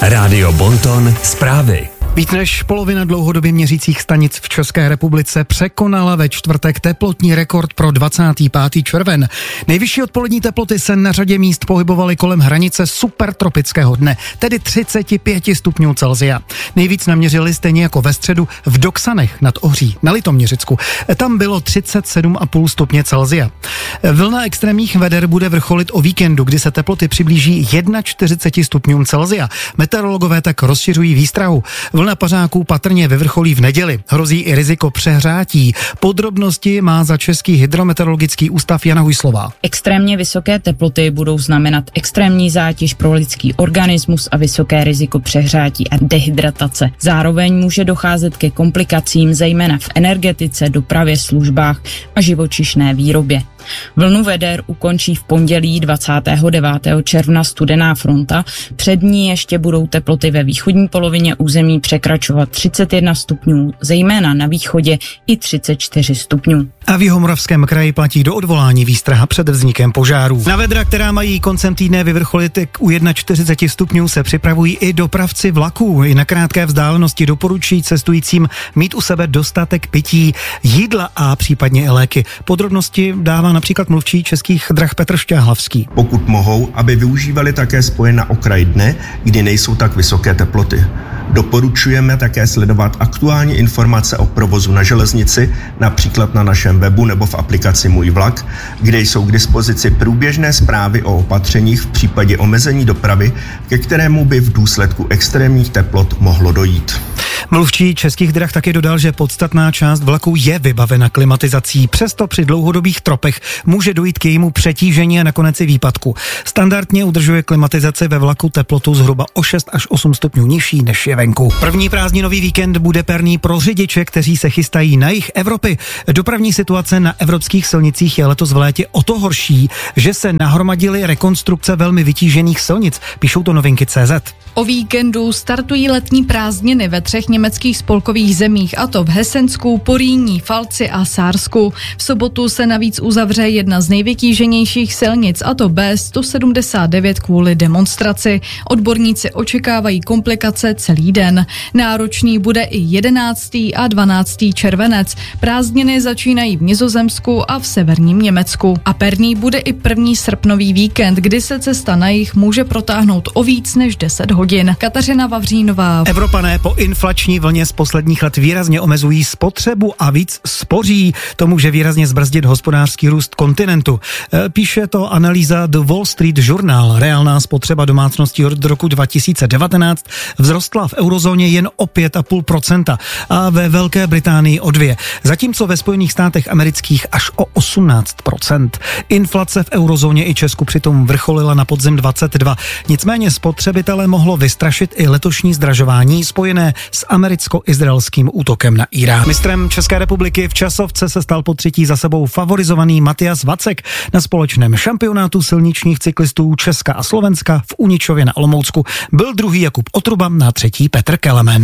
Rádio Bonton zprávy. Víc než polovina dlouhodobě měřících stanic v České republice překonala ve čtvrtek teplotní rekord pro 25. červen. Nejvyšší odpolední teploty se na řadě míst pohybovaly kolem hranice supertropického dne, tedy 35 stupňů Celsia. Nejvíc naměřili stejně jako ve středu v Doksanech nad Ohří na Litoměřicku. Tam bylo 37,5 stupně Celsia. Vlna extrémních veder bude vrcholit o víkendu, kdy se teploty přiblíží 41 stupňům Celsia. Meteorologové tak rozšiřují výstrahu. Vlna pařáků patrně vyvrcholí v neděli. Hrozí i riziko přehřátí. Podrobnosti má za Český hydrometeorologický ústav Jana Hujslová. Extrémně vysoké teploty budou znamenat extrémní zátěž pro lidský organismus a vysoké riziko přehřátí a dehydratace. Zároveň může docházet ke komplikacím zejména v energetice, dopravě, službách a živočišné výrobě. Vlnu veder ukončí v pondělí 29. června studená fronta. Před ní ještě budou teploty ve východní polovině území překračovat 31 stupňů, zejména na východě i 34 stupňů. A v Jihomoravském kraji platí do odvolání výstraha před vznikem požárů. Na vedra, která mají koncem týdne vyvrcholit u 41 stupňů, se připravují i dopravci vlaků. I na krátké vzdálenosti doporučují cestujícím mít u sebe dostatek pití, jídla a případně i léky. Podrobnosti dává například mluvčí Českých drah Petr Šťáhlavský. Pokud mohou, aby využívali také spoje na okraj dne, kdy nejsou tak vysoké teploty. Doporučujeme také sledovat aktuální informace o provozu na železnici, například na našem webu nebo v aplikaci Můj vlak, kde jsou k dispozici průběžné zprávy o opatřeních v případě omezení dopravy, ke kterému by v důsledku extrémních teplot mohlo dojít. Mluvčí Českých drah taky dodal, že podstatná část vlaků je vybavena klimatizací, přesto při dlouhodobých tropech může dojít k jejímu přetížení a nakonec i výpadku. Standardně udržuje klimatizace ve vlaku teplotu zhruba o 6 až 8 stupňů nižší než je venku. První prázdninový víkend bude perný pro řidiče, kteří se chystají na jih Evropy. Dopravní situace na evropských silnicích je letos v létě o to horší, že se nahromadily rekonstrukce velmi vytížených silnic, píšou to Novinky.cz. O víkendu startují letní prázdniny ve 3 německých spolkových zemích, a to v Hesensku, Porýní, Falci a Sársku. V sobotu se navíc uzavře jedna z nejvytíženějších silnic, a to B179 kvůli demonstraci. Odborníci očekávají komplikace celý den. Náročný bude i 11. a 12. červenec. Prázdniny začínají v Nizozemsku a v severním Německu. A perný bude i první srpnový víkend, kdy se cesta na jih může protáhnout o víc než 10 hodin. Kateřina Vavřínová. Evropané po inflační vlně z posledních let výrazně omezují spotřebu a víc spoří. To může výrazně zbrzdit hospodářský růst kontinentu. Píše to analýza The Wall Street Journal. Reálná spotřeba domácností od roku 2019 vzrostla v eurozóně jen o 5,5% a ve Velké Británii o 2%, zatímco ve Spojených státech amerických až o 18%. Inflace v eurozóně i Česku přitom vrcholila na podzim 22. Nicméně spotřebitele mohlo vystrašit i letošní zdražování spojené s americko-izraelským útokem na Irán. Mistrem České republiky v časovce se stal potřetí za sebou favorizovaný Matias Vacek na společném šampionátu silničních cyklistů Česka a Slovenska v Uničově na Olomoucku. Byl druhý Jakub Otruba, na třetí Petr Kelemen.